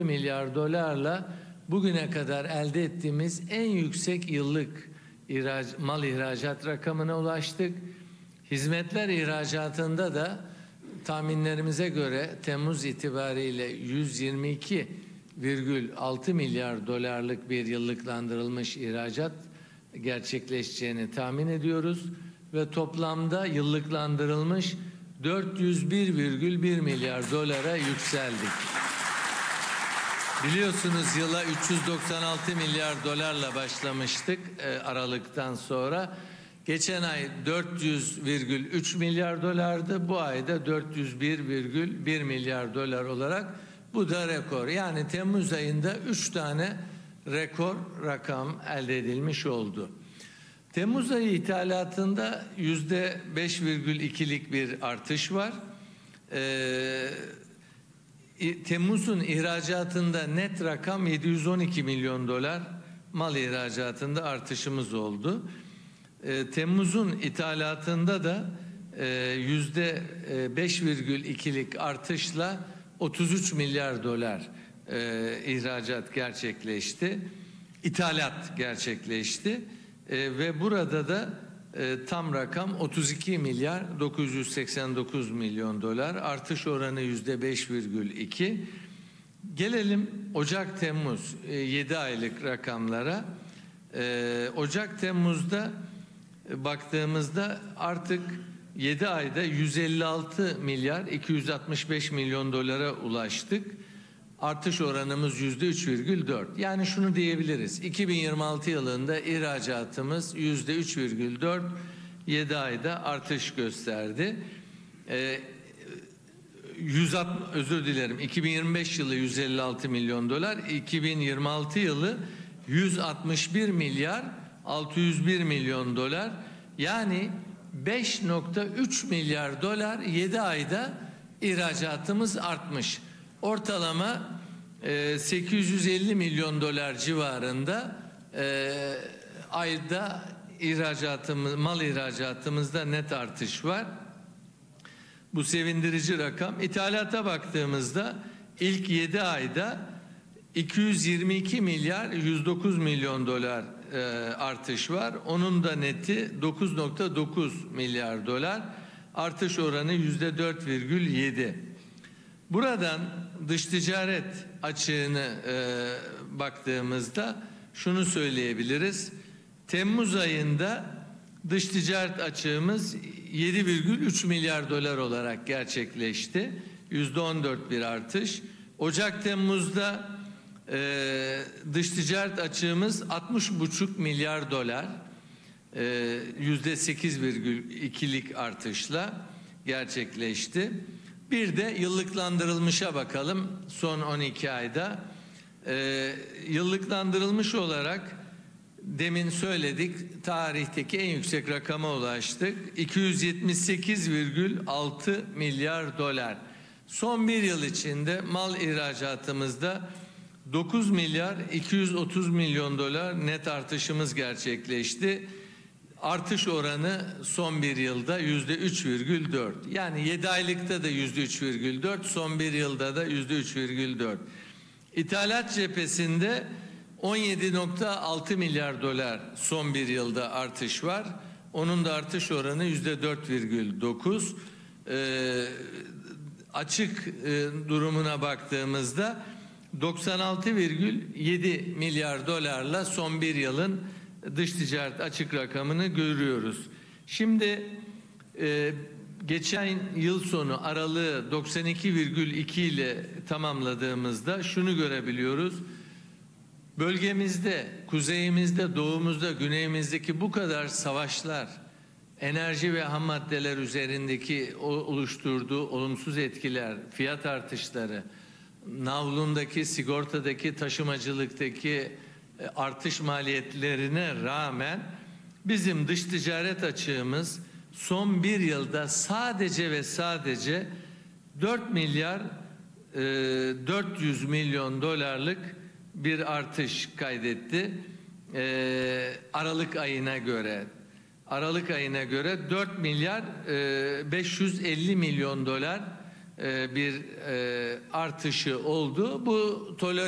milyar dolarla bugüne kadar elde ettiğimiz en yüksek yıllık mal ihracat rakamına ulaştık. Hizmetler ihracatında da tahminlerimize göre Temmuz itibariyle 122,6 milyar dolarlık bir yıllıklandırılmış ihracat gerçekleşeceğini tahmin ediyoruz ve toplamda yıllıklandırılmış 401,1 milyar dolara yükseldik. Biliyorsunuz yıla 396 milyar dolarla başlamıştık Aralık'tan sonra. Geçen ay 400,3 milyar dolardı. Bu ayda 401,1 milyar dolar olarak bu da rekor. Yani Temmuz ayında 3 tane rekor rakam elde edilmiş oldu. Temmuz ayı ithalatında %5,2'lik bir artış var. Temmuz'un ihracatında net rakam 712 milyon dolar, mal ihracatında artışımız oldu. Temmuz'un ithalatında da %5,2'lik artışla 33 milyar dolar ihracat gerçekleşti, ithalat gerçekleşti ve burada da tam rakam 32 milyar 989 milyon dolar, artış oranı %5,2. Gelelim Ocak-Temmuz 7 aylık rakamlara. Ocak-Temmuz'da baktığımızda artık 7 ayda 156 milyar 265 milyon dolara ulaştık. Artış oranımız %3,4. Yani şunu diyebiliriz. 2026 yılında ihracatımız %3,4, 7 ayda artış gösterdi. 2025 yılı 156 milyon dolar, 2026 yılı 161 milyar 601 milyon dolar. Yani 5,3 milyar dolar 7 ayda ihracatımız artmış. Ortalama 850 milyon dolar civarında ayda mal ihracatımızda net artış var. Bu sevindirici rakam. İthalata baktığımızda ilk 7 ayda 222 milyar 109 milyon dolar artış var. Onun da neti 9,9 milyar dolar. Artış oranı %4,7. Buradan dış ticaret açığını baktığımızda şunu söyleyebiliriz. Temmuz ayında dış ticaret açığımız 7,3 milyar dolar olarak gerçekleşti. %14 bir artış. Ocak-Temmuz'da dış ticaret açığımız 60,5 milyar dolar. %8,2'lik artışla gerçekleşti. Bir de yıllıklandırılmışa bakalım son 12 ayda. Yıllıklandırılmış olarak demin söyledik, tarihteki en yüksek rakama ulaştık. 278,6 milyar dolar. Son bir yıl içinde mal ihracatımızda 9 milyar 230 milyon dolar net artışımız gerçekleşti. Artış oranı son bir yılda %3,4. Yani 7 aylıkta da %3,4, son bir yılda da %3,4. İthalat cephesinde 17,6 milyar dolar son bir yılda artış var. Onun da artış oranı %4,9. Açık durumuna baktığımızda 96,7 milyar dolarla son bir yılın dış ticaret açık rakamını görüyoruz. Şimdi geçen yıl sonu aralığı 92,2 ile tamamladığımızda şunu görebiliyoruz. Bölgemizde, kuzeyimizde, doğumuzda, güneyimizdeki bu kadar savaşlar, enerji ve ham maddeler üzerindeki oluşturduğu olumsuz etkiler, fiyat artışları, navlundaki, sigortadaki, taşımacılıktaki artış maliyetlerine rağmen bizim dış ticaret açığımız son bir yılda sadece ve sadece 4 milyar 400 milyon dolarlık bir artış kaydetti. Aralık ayına göre 4 milyar 550 milyon dolar bir artışı oldu. Bu tolere